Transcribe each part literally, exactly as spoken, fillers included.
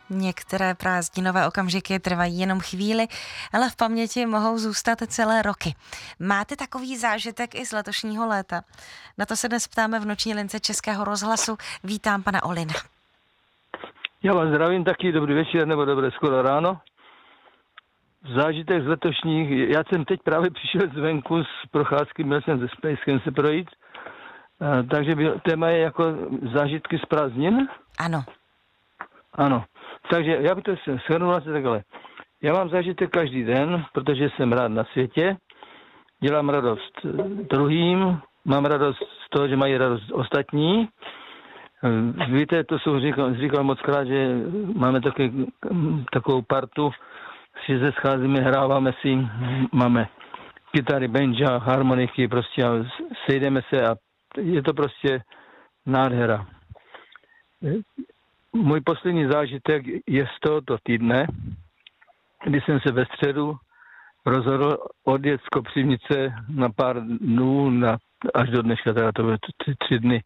Některé prázdninové okamžiky trvají jenom chvíli, ale v paměti mohou zůstat celé roky. Máte takový zážitek i z letošního léta? Na to se dnes ptáme v noční lince Českého rozhlasu. Vítám pana Olina. Já vás zdravím taky, dobrý večer nebo dobré skoro ráno. Zážitek z letošních, já jsem teď právě přišel zvenku z procházky, měl jsem se Spackem se projít, takže byl, téma je jako zážitky z prázdnin. Ano. Ano, takže já bych to shrnul asi takhle. Já mám zážitek každý den, protože jsem rád na světě, dělám radost druhým, mám radost z toho, že mají radost ostatní. Víte, to jsou říkal, říkal moc krát, že máme taky, takovou partu, že se scházíme, hráváme si, máme kytary, banjo, harmoniky, prostě sejdeme se a je to prostě nádhera. Můj poslední zážitek je z tohoto týdne, kdy jsem se ve středu rozhodl odjet z Kopřivnice na pár dnů, na, až do dneška, teda to bylo tři, tři dny,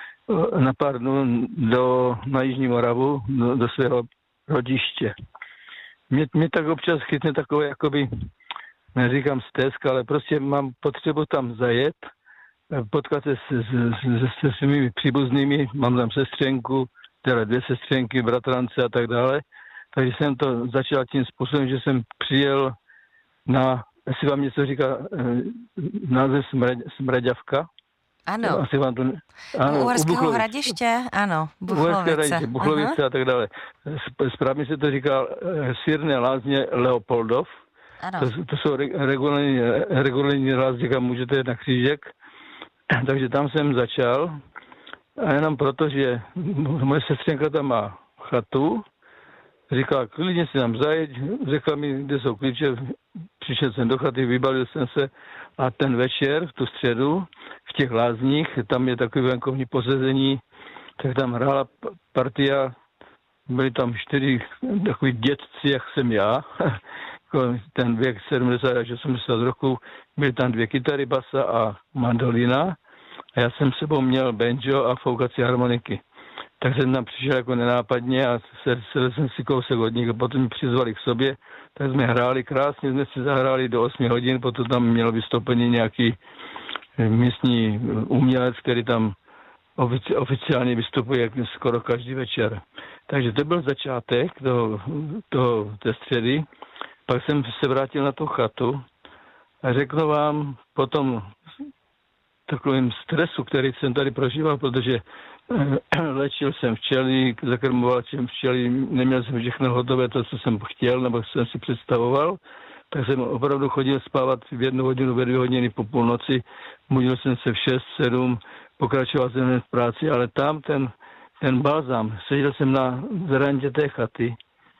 na pár dnů do, na Jižní Moravu, do, do svého rodiště. Mě, mě tak občas chytne takové, jakoby, neříkám stesk, ale prostě mám potřebu tam zajet, potkat se se, se, se svými příbuznými, mám tam sestřenku, teda dvě sestřenky, bratrance a tak dále. Takže jsem to začal tím způsobem, že jsem přijel na, jestli vám něco říká název Smraďavka. Ano. Asi vám to, ano, u Uherského Hradiště, ano, Buchlovice. Buchlovice a tak dále. Správně se to říká Sýrné lázně Leopoldov. Ano. To, to jsou regulární, regulární lázně, kam můžete jít na křížek. Takže tam jsem začal. A jenom proto, že moje sestřenka tam má chatu, říkala, klidně si tam zajeď, řekla mi, kde jsou klíče, přišel jsem do chaty, vybalil jsem se a ten večer, v tu středu, v těch lázních, tam je takové venkovní posezení, tak tam hrála partia, byli tam čtyři takový dětci, jak jsem já, ten věk sedmdesát až osmdesát roků, byly tam dvě kytary, basa a mandolina a já jsem sebou měl banjo a foukací harmoniky. Tak jsem tam přišel jako nenápadně a sedl jsem si kousek od nich a potom mi přizvali k sobě, tak jsme hráli krásně, jsme si zahráli do osmi hodin, potom tam mělo vystoupení nějaký místní umělec, který tam ofici, oficiálně vystupuje skoro každý večer. Takže to byl začátek toho, toho, té středy, pak jsem se vrátil na tu chatu a řeknu vám potom takovým stresu, který jsem tady prožíval, protože léčil jsem včely, zakrmoval jsem včely, neměl jsem všechno hotové, to, co jsem chtěl, nebo jsem si představoval, tak jsem opravdu chodil spávat v jednu hodinu, ve dvě hodiny po půlnoci, budil jsem se v šest, sedm, pokračoval jsem v práci, ale tam ten, ten balzám, seděl jsem na verandě té chaty,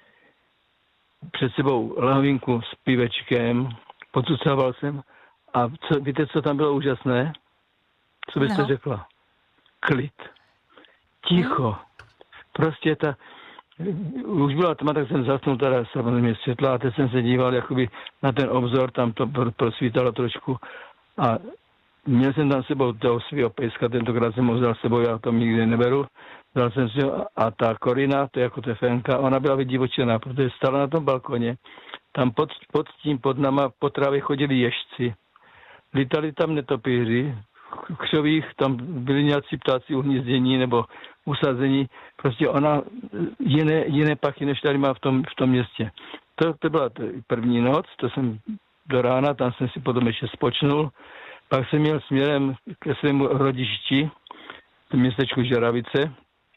před sebou lahvinku s pivečkem, pocucával jsem a co, víte, co tam bylo úžasné? Co byste no. řekla? Klid. Ticho. Prostě ta, už byla tma, tak jsem zasnul teda samozřejmě světla a teď jsem se díval jakoby na ten obzor, tam to prosvítalo trošku a měl jsem tam sebou toho svého pejska, tentokrát jsem ho vzal sebou, já to nikdy neberu, vzal jsem si ho a ta Korina, to je jako tefenka, ona byla vydivočená, protože stála na tom balkoně, tam pod, pod tím, pod náma po trávě chodili ježci, lítali tam netopíři, v křovích tam byli nějací ptáci uhnízdění nebo usazení. Prostě ona jiné, jiné pachy, než tady má v tom, v tom městě. To, to byla první noc, to jsem do rána, tam jsem si potom ještě spočnul. Pak jsem měl směrem ke svému rodišti, v městečku Žeravice.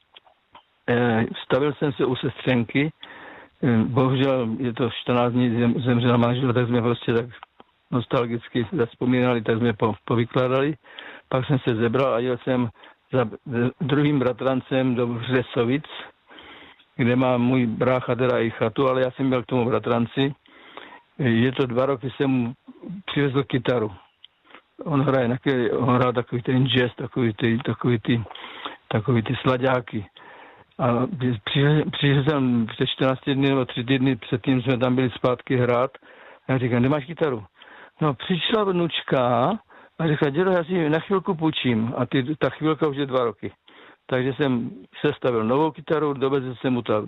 Stavil jsem se u sestřenky. Bohužel je to čtrnáct dní zemřela manžela, tak jsme prostě tak nostalgicky vzpomínali, tak jsme po, povykládali. Pak jsem se zebral a jel jsem za druhým bratrancem do Vřesovic, kde má můj brácha teda i chatu, ale já jsem měl k tomu bratranci. Je to dva roky, jsem mu přivezl kytaru. On hraje, on hrál takový ten jazz, takový ty, takový ty, takový ty slaďáky. A přišel, přišel jsem před čtrnácti dny nebo tři týdny předtím jsme tam byli zpátky hrát. A já říkám, nemáš kytaru? No, přišla vnučka a řekla, dědo, já si na chvilku půjčím. A ty, ta chvilka už je dva roky. Takže jsem sestavil novou kytaru, dovezl jsem mu ta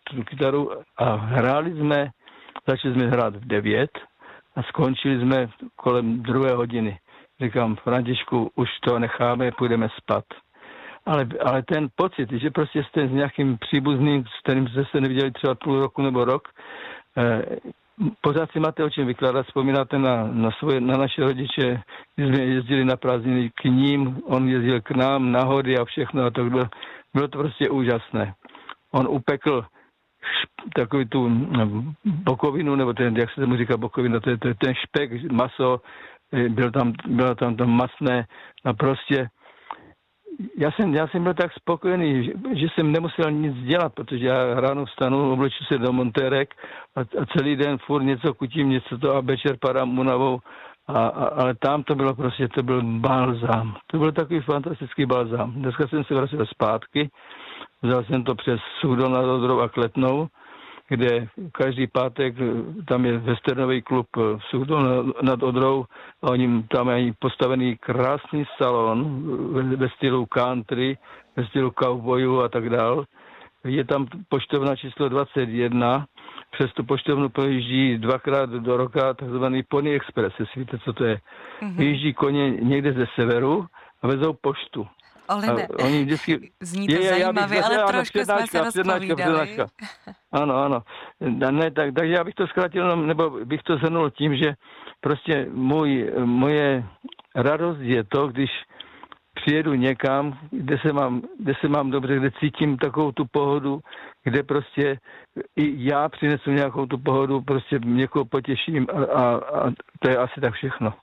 tu kytaru a hráli jsme, začali jsme hrát v devět a skončili jsme kolem druhé hodiny. Říkám, Františku, už to necháme, půjdeme spát. Ale, ale ten pocit, že prostě jste s nějakým příbuzným, s kterým jste se neviděli třeba půl roku nebo rok, eh, pořád si máte o čem vykládat, vzpomínáte na, na, svoje, na naše rodiče, když jsme jezdili na prázdniny k ním, on jezdil k nám na hody a všechno a to bylo, bylo to prostě úžasné. On upekl takový tu bokovinu, nebo ten, jak se tomu říká bokovina, to je, to je ten špek, maso, byl tam, bylo tam to masné a prostě já jsem, já jsem byl tak spokojený, že, že jsem nemusel nic dělat, protože já ráno vstanu, obleču se do montérek a, a celý den furt něco kutím, něco to a večer padám únavou, a, a, ale tam to bylo prostě, to byl balzám. To byl takový fantastický balzám. Dneska jsem se vracel zpátky, vzal jsem to přes Suchdol nad Odrou a Kletnou, kde každý pátek tam je westernový klub Suchdol nad Odrou a oni tam mají postavený krásný salon ve, ve stylu country, ve stylu cowboyů a tak dál. Je tam poštovna číslo dvacet jedna, přes tu poštovnu projíždí dvakrát do roka takzvaný Pony Express, jestli víte, co to je. Mm-hmm. Vyjíždí koně někde ze severu a vezou poštu. Oline, oni vždycky... zní to je, zajímavě, já bych, ale trošku jsme se rozpovídali. Ano, ano. Ne, tak, takže já bych to zkrátil, nebo bych to shrnul tím, že prostě můj, moje radost je to, když přijedu někam, kde se mám, kde se mám dobře, kde cítím takovou tu pohodu, kde prostě i já přinesu nějakou tu pohodu, prostě někoho potěším a, a, a to je asi tak všechno.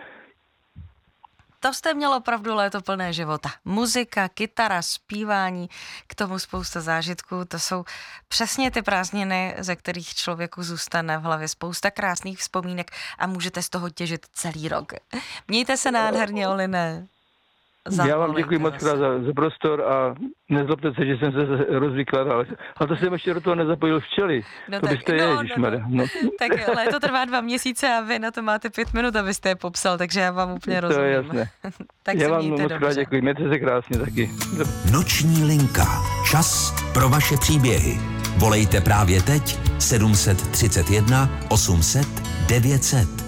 To jste měl opravdu léto plné života. Muzika, kytara, zpívání, k tomu spousta zážitků. To jsou přesně ty prázdniny, ze kterých člověku zůstane v hlavě spousta krásných vzpomínek a můžete z toho těžit celý rok. Mějte se nádherně, Oline. Já vám děkuji moc krát za, za prostor a nezlobte se, že jsem se rozvykládal. A to jsem ještě do toho nezapojil včely. No to tak, byste no, je, no, no. no. Tak léto trvá dva měsíce a vy na to máte pět minut, abyste je popsal, takže já vám úplně rozumím. To je jasné. Tak já se vám mějte moc dobře. krát děkuji, mějte se krásně taky. Noční linka. Čas pro vaše příběhy. Volejte právě teď sedm set třicet jedna osm set devět set.